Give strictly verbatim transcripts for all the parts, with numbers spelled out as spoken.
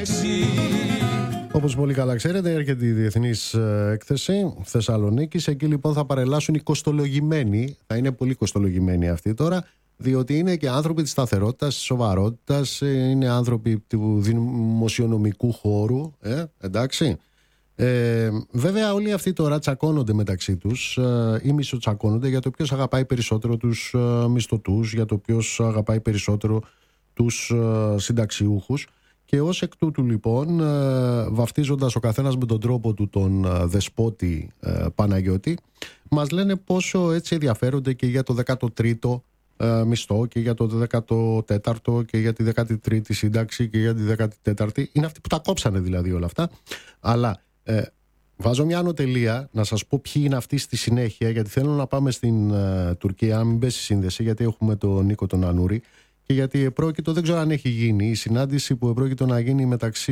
Όπως πολύ καλά ξέρετε, έρχεται η Διεθνής Έκθεση Θεσσαλονίκης. Εκεί λοιπόν θα παρελάσουν οι κοστολογημένοι. Θα είναι πολύ κοστολογημένοι αυτοί τώρα, διότι είναι και άνθρωποι της σταθερότητας, της σοβαρότητας, είναι άνθρωποι του δημοσιονομικού χώρου. Ε, εντάξει. Ε, βέβαια, όλοι αυτοί τώρα τσακώνονται μεταξύ τους ε, ή μισοτσακώνονται για το ποιος αγαπάει περισσότερο τους ε, μισθωτούς, για το ποιος αγαπάει περισσότερο τους ε, συνταξιούχους. Και ως εκ τούτου λοιπόν, βαφτίζοντας ο καθένας με τον τρόπο του τον δεσπότη Παναγιώτη, μας λένε πόσο έτσι ενδιαφέρονται και για το δέκατο τρίτο μισθό και για το δέκατο τέταρτο και για τη δέκατη τρίτη σύνταξη και για τη δέκατη τέταρτη. Είναι αυτοί που τα κόψανε δηλαδή όλα αυτά. Αλλά ε, βάζω μια ανωτελεία να σας πω ποιοι είναι αυτοί στη συνέχεια, γιατί θέλω να πάμε στην ε, Τουρκία, να μην πέσει σύνδεση, γιατί έχουμε τον Νίκο τον Ανούρη. Και γιατί επρόκειτο, δεν ξέρω αν έχει γίνει η συνάντηση που επρόκειτο να γίνει μεταξύ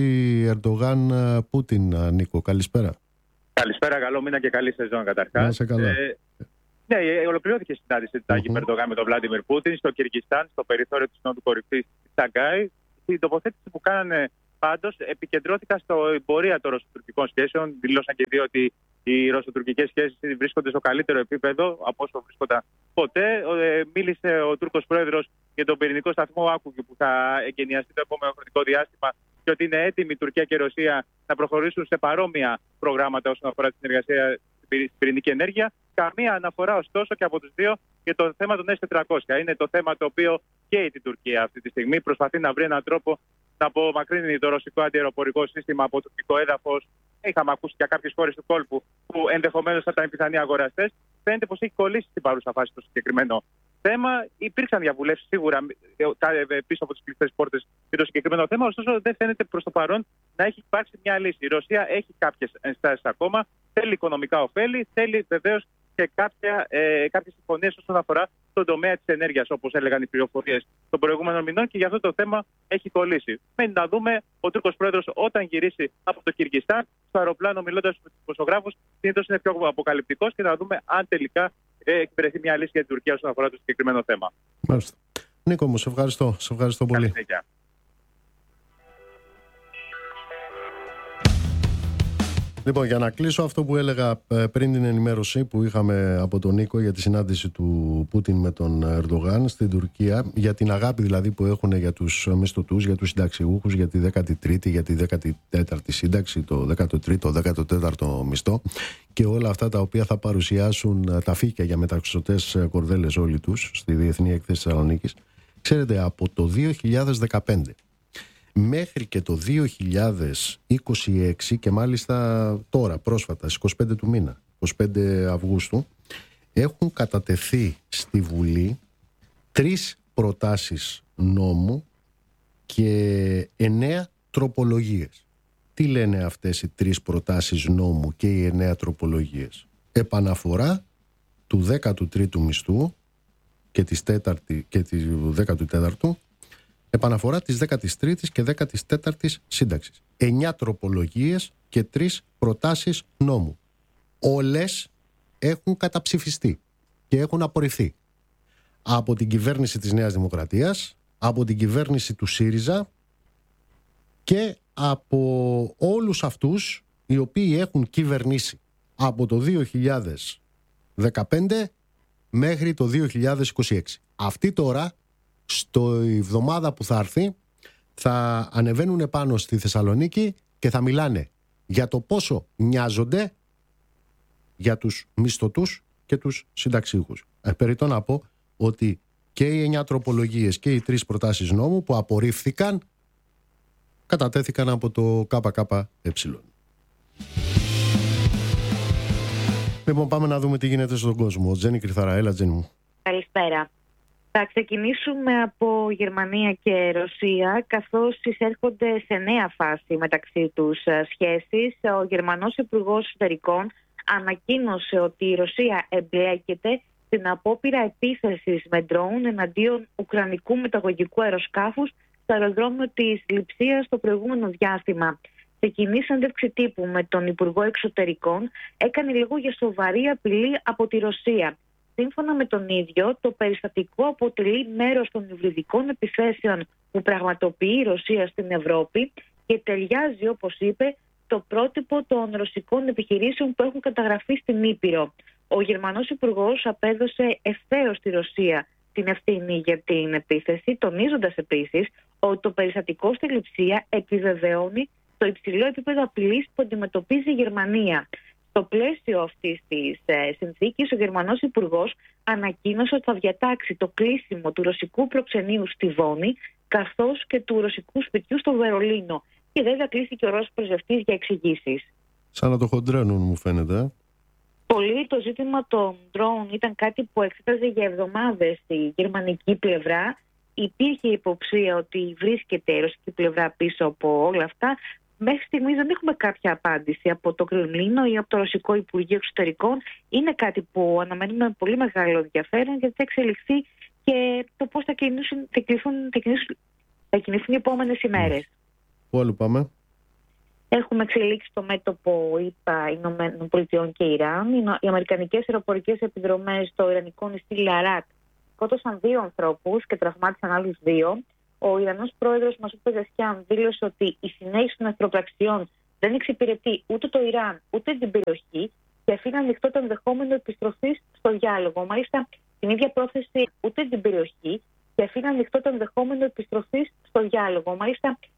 Ερντογάν-Πούτιν. Νίκο, καλησπέρα. Καλησπέρα, καλό μήνα και καλή σεζόν καταρχάς. Να είσαι καλά. Ε, ναι, ολοκληρώθηκε η συνάντηση του Τάκη uh-huh. Ερντογάν με τον Βλάντιμιρ Πούτιν στο Κυργιστάν, στο περιθώριο της Νότου Κορυφής της Σαγκάη. Η τοποθέτηση που κάνανε πάντως επικεντρώθηκαν στην πορεία των ρωσοτουρκικών σχέσεων. Δηλώσαν και δύο ότι οι ρωσοτουρκικές σχέσεις βρίσκονται στο καλύτερο επίπεδο από όσο βρίσκονταν ποτέ. Ε, μίλησε ο Τούρκος πρόεδρος για τον πυρηνικό σταθμό Άκουγι που θα εγκαινιαστεί το επόμενο χρονικό διάστημα και ότι είναι έτοιμη η Τουρκία και η Ρωσία να προχωρήσουν σε παρόμοια προγράμματα όσον αφορά τη συνεργασία στην πυρηνική ενέργεια. Καμία αναφορά ωστόσο και από τους δύο για το θέμα των ες τετρακόσια. Είναι το θέμα το οποίο καίει την Τουρκία αυτή τη στιγμή. Προσπαθεί να βρει έναν τρόπο να απομακρύνει το ρωσικό αντιαεροπορικό σύστημα από το τουρκικό έδαφος. Είχαμε ακούσει για κάποιες χώρες του κόλπου που ενδεχομένως θα ήταν πιθανοί αγοραστές. Φαίνεται πως έχει κολλήσει στην παρούσα φάση το συγκεκριμένο θέμα. Υπήρξαν διαβουλεύσεις σίγουρα πίσω από τις κλειστές πόρτες για το συγκεκριμένο θέμα, ωστόσο δεν φαίνεται προς το παρόν να έχει υπάρξει μια λύση. Η Ρωσία έχει κάποιες ενστάσεις ακόμα, θέλει οικονομικά ωφέλη, θέλει βεβαίως και κάποια, ε, κάποιες συμφωνίες όσον αφορά τον τομέα της ενέργειας, όπως έλεγαν οι πληροφορίες των προηγούμενων μηνών, και για αυτό το θέμα έχει κολλήσει. Μένει να δούμε ο Τούρκος πρόεδρος όταν γυρίσει από το Κυργιστάν στο αεροπλάνο, μιλώντας με τους δημοσιογράφους, συνήθως είναι πιο αποκαλυπτικός, και να δούμε αν τελικά ε, εκπαιδευτεί μια λύση για την Τουρκία όσον αφορά το συγκεκριμένο θέμα. Μάλιστα. Νίκο μου, σε ευχαριστώ. Σε ευχαριστώ πολύ. Λοιπόν, για να κλείσω αυτό που έλεγα πριν την ενημέρωση που είχαμε από τον Νίκο για τη συνάντηση του Πούτιν με τον Ερντογάν στην Τουρκία, για την αγάπη δηλαδή που έχουν για τους μισθωτούς, για τους συνταξιούχους, για τη δέκατη τρίτη, για τη δέκατη τέταρτη σύνταξη, το δέκατο τρίτο, δέκατο τέταρτο μισθό και όλα αυτά τα οποία θα παρουσιάσουν τα φύκια για μεταξωτές κορδέλες όλοι τους στη Διεθνή Έκθεση Θεσσαλονίκης. Ξέρετε, από το δύο χιλιάδες δεκαπέντε μέχρι και το δύο χιλιάδες είκοσι έξι και μάλιστα τώρα πρόσφατα στις είκοσι πέντε του μήνα, είκοσι πέντε Αυγούστου, έχουν κατατεθεί στη Βουλή τρεις προτάσεις νόμου και εννέα τροπολογίες. Τι λένε αυτές οι τρεις προτάσεις νόμου και οι εννέα τροπολογίες? Επαναφορά του δέκατου τρίτου μισθού και της τέταρτη και του δέκατου τέταρτου, επαναφορά της δέκατης τρίτης και δέκατης τέταρτης σύνταξης. Εννιά τροπολογίες και τρεις προτάσεις νόμου. Όλες έχουν καταψηφιστεί και έχουν απορριφθεί από την κυβέρνηση της Νέας Δημοκρατίας, από την κυβέρνηση του ΣΥΡΙΖΑ και από όλους αυτούς οι οποίοι έχουν κυβερνήσει από το δύο χιλιάδες δεκαπέντε μέχρι το δύο χιλιάδες είκοσι έξι. Αυτοί τώρα, στο εβδομάδα που θα έρθει, θα ανεβαίνουν πάνω στη Θεσσαλονίκη και θα μιλάνε για το πόσο νοιάζονται για τους μισθωτούς και τους συνταξίχους. Ε, περιττώ να πω ότι και οι εννιά τροπολογίες και οι τρεις προτάσεις νόμου που απορρίφθηκαν κατατέθηκαν από το ΚΚΕ. Λοιπόν, πάμε να δούμε τι γίνεται στον κόσμο. Τζέννη Κρυθαρά, έλα Τζέννη μου. Καλησπέρα. Θα ξεκινήσουμε από Γερμανία και Ρωσία, καθώς εισέρχονται σε νέα φάση μεταξύ τους σχέσεις. Ο Γερμανός Υπουργός Εσωτερικών ανακοίνωσε ότι η Ρωσία εμπλέκεται στην απόπειρα επίθεσης με ντρόουν εναντίον ουκρανικού μεταγωγικού αεροσκάφους στο αεροδρόμιο της Λειψίας το προηγούμενο διάστημα. Σε κοινή συνέντευξη τύπου με τον Υπουργό Εξωτερικών έκανε λόγο για σοβαρή απειλή από τη Ρωσία. Σύμφωνα με τον ίδιο, το περιστατικό αποτελεί μέρος των υβριδικών επιθέσεων που πραγματοποιεί η Ρωσία στην Ευρώπη και ταιριάζει, όπως είπε, το πρότυπο των ρωσικών επιχειρήσεων που έχουν καταγραφεί στην Ήπειρο. Ο Γερμανός Υπουργός απέδωσε ευθέως στη Ρωσία την ευθύνη για την επίθεση, τονίζοντας επίσης ότι το περιστατικό στη Λειψία επιβεβαιώνει το υψηλό επίπεδο απειλής που αντιμετωπίζει η Γερμανία. Στο πλαίσιο αυτής της ε, συνθήκης, ο Γερμανός Υπουργός ανακοίνωσε ότι θα διατάξει το κλείσιμο του ρωσικού προξενείου στη Βόνη, καθώς και του ρωσικού σπιτιού στο Βερολίνο. Και βέβαια κλείστηκε ο Ρώσος πρεσβευτής για εξηγήσεις. Σαν να το χοντρένουν, μου φαίνεται. Πολύ το ζήτημα των ντρόουν ήταν κάτι που εξέταζε για εβδομάδες στη γερμανική πλευρά. Υπήρχε υποψία ότι βρίσκεται η ρωσική πλευρά πίσω από όλα αυτά. Μέχρι στιγμής δεν έχουμε κάποια απάντηση από το Κρεμλίνο ή από το Ρωσικό Υπουργείο Εξωτερικών. Είναι κάτι που αναμένουμε με πολύ μεγάλο ενδιαφέρον, γιατί θα εξελιχθεί και το πώς θα κινηθούν, θα κινηθούν, θα κινηθούν, θα κινηθούν οι επόμενες ημέρες. Πού άλλο πάμε? Έχουμε εξελίξει το μέτωπο ΗΠΑ, Ηνωμένων Πολιτειών και Ιράν. Οι αμερικανικές αεροπορικές επιδρομές στο ιρανικό νησί Λαράκ σκότωσαν δύο ανθρώπους και τραυμάτισαν άλλους δύο. Ο Ιρανός πρόεδρος Μασούτ Πεζεσχιάν δήλωσε ότι η συνέχιση των εχθροπραξιών δεν εξυπηρετεί ούτε το Ιράν ούτε την περιοχή και αφήνει ανοιχτό το ενδεχόμενο επιστροφής στο διάλογο. Μάλιστα, την ίδια πρόθεση ούτε την περιοχή και αφήνει ανοιχτό το ενδεχόμενο επιστροφής στο διάλογο. Μάλιστα,